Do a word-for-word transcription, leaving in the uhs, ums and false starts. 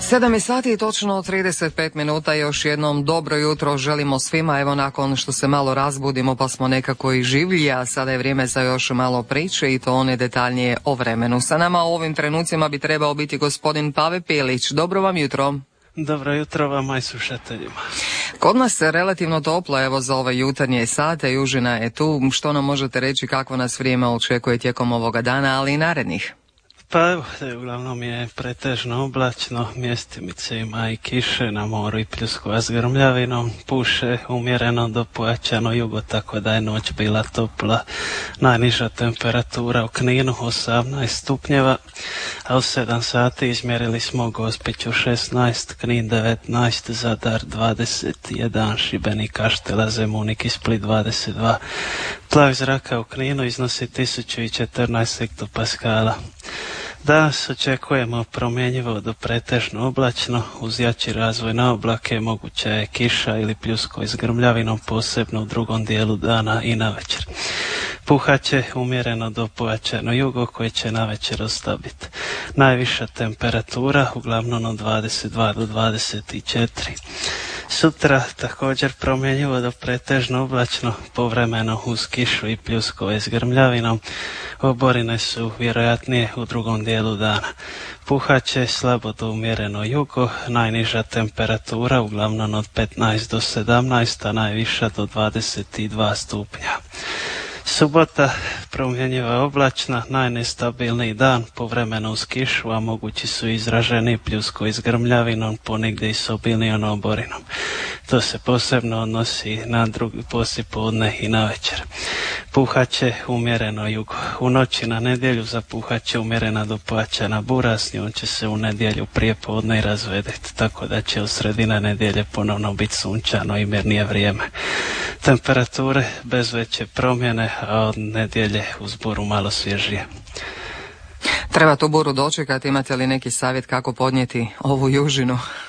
sedam je sati i točno trideset pet minuta. Još jednom dobro jutro želimo svima. Evo, nakon što se malo razbudimo pa smo nekako i življi, a sada je vrijeme za još malo priče i to one detaljnije o vremenu. Sa nama u ovim trenucima bi trebao biti gospodin Pave Pilić. Dobro vam jutro. Dobro jutro vama i slušateljima. Kod nas se relativno toplo, evo, za ove jutarnje sate. Južina je tu. Što nam možete reći kakvo nas vrijeme očekuje tijekom ovoga dana, ali i narednih? Pa evo, uglavnom je pretežno oblačno, mjestimice ima i kiše, na moru i pljuskova s grmljavinom, puše umjereno do pojačano jugo, tako da je noć bila topla. Najniža temperatura u Kninu osamnaest stupnjeva, a u sedam sati izmjerili smo u Gospiću šesnaest, Knin devetnaest, Zadar dvadeset jedan, Šibenik, Kaštela, Zemunik i Split dvadeset dva. Tlak zraka u Kninu iznosi tisuću četrnaest hektopaskala. Danas očekujemo promjenjivo do pretežno oblačno, uz jači razvoj na oblake, moguća je kiša ili pljusko s grmljavinom, posebno u drugom dijelu dana i navečer. Puhat će umjereno do pojačano jugo koje će navečer oslabiti. Najviša temperatura uglavnom od dvadeset dva do dvadeset četiri. Sutra također promjenjivo do pretežno oblačno, povremeno uz kišu i pljuskove s grmljavinom. Oborine su vjerojatnije u drugom dijelu dana. Puhat će slabo do umjereno jugo, najniža temperatura uglavnom od petnaest do sedamnaest, a najviša do dvadeset dva stupnja. Subota promjenjiva oblačna, najnestabilniji dan, povremeno uz kišu, a mogući su izraženi pljuskovi s grmljavinom, ponegdje i s obilnijom oborinom. To se posebno odnosi na drugi poslijepodne i na večer. Puhat će umjereno jugo. U noći na nedjelju zapuhat će umjerena do pojačana bura, s njom će se u nedjelju prije podne i razvedeti, tako da će u sredine nedjelje ponovno biti sunčano i mirnije vrijeme. Temperature bez veće promjene, a od nedjelje uz buru malo svježije. Treba tu buru dočekati, imate li neki savjet kako podnijeti ovu južinu?